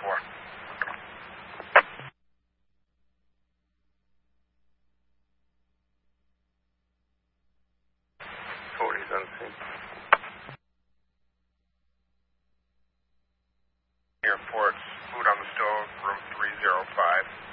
4. 40's unseen. Airports, food on the stove, room 305.